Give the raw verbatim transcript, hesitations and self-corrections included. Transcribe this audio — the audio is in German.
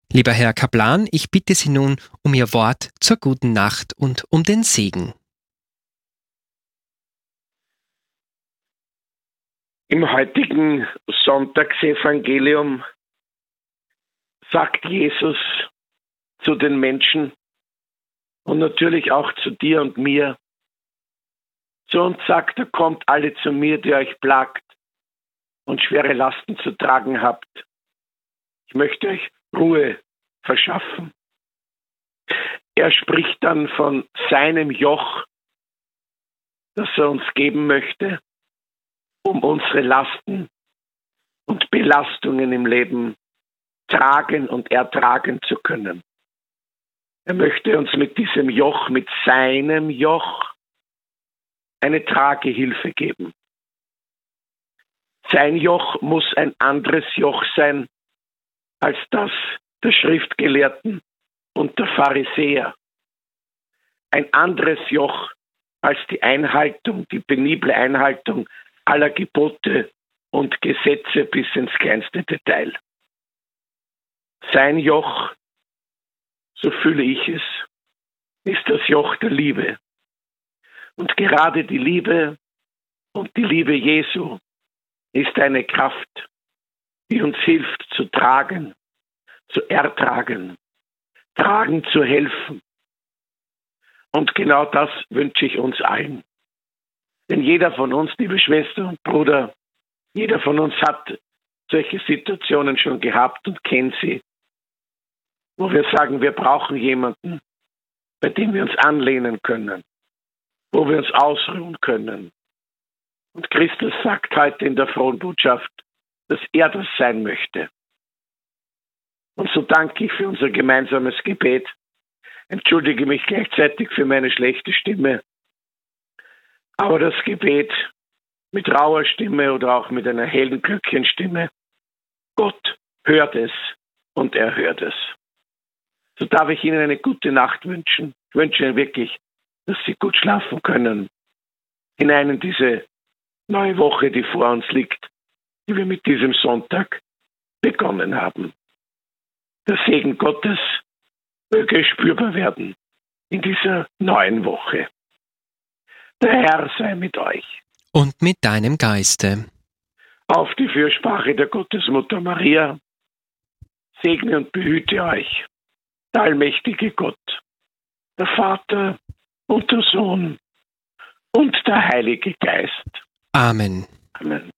Lieber Herr Kaplan, ich bitte Sie nun um Ihr Wort zur guten Nacht und um den Segen. Im heutigen Sonntagsevangelium sagt Jesus zu den Menschen und natürlich auch zu dir und mir, so und sagt er, kommt alle zu mir, die euch plagt und schwere Lasten zu tragen habt. Ich möchte euch Ruhe verschaffen. Er spricht dann von seinem Joch, das er uns geben möchte, um unsere Lasten und Belastungen im Leben tragen und ertragen zu können. Er möchte uns mit diesem Joch, mit seinem Joch, eine Tragehilfe geben. Sein Joch muss ein anderes Joch sein als das der Schriftgelehrten und der Pharisäer. Ein anderes Joch als die Einhaltung, die penible Einhaltung aller Gebote und Gesetze bis ins kleinste Detail. Sein Joch, so fühle ich es, ist das Joch der Liebe. Und gerade die Liebe und die Liebe Jesu ist eine Kraft, die uns hilft zu tragen, zu ertragen, tragen zu helfen. Und genau das wünsche ich uns allen. Denn jeder von uns, liebe Schwester und Bruder, jeder von uns hat solche Situationen schon gehabt und kennt sie, wo wir sagen, wir brauchen jemanden, bei dem wir uns anlehnen können, wo wir uns ausruhen können. Und Christus sagt heute in der frohen Botschaft, dass er das sein möchte. Und so danke ich für unser gemeinsames Gebet, entschuldige mich gleichzeitig für meine schlechte Stimme, aber das Gebet mit rauer Stimme oder auch mit einer hellen Glöckchenstimme, Gott hört es und er hört es. So darf ich Ihnen eine gute Nacht wünschen. Ich wünsche Ihnen wirklich, dass Sie gut schlafen können, hinein in diese neue Woche, die vor uns liegt, die wir mit diesem Sonntag begonnen haben. Der Segen Gottes möge spürbar werden in dieser neuen Woche. Der Herr sei mit euch. Und mit deinem Geiste. Auf die Fürsprache der Gottesmutter Maria segne und behüte euch der allmächtige Gott, der Vater und der Sohn und der Heilige Geist. Amen. Amen.